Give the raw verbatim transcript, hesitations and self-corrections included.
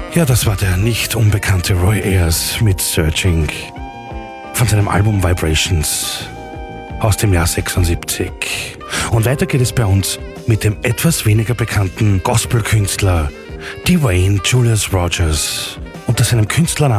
Ja, das war der nicht unbekannte Roy Ayers mit Searching von seinem Album Vibrations aus dem Jahr sechsundsiebzig. Und weiter geht es bei uns mit dem etwas weniger bekannten Gospelkünstler Dwayne Julius Rogers unter seinem Künstlernamen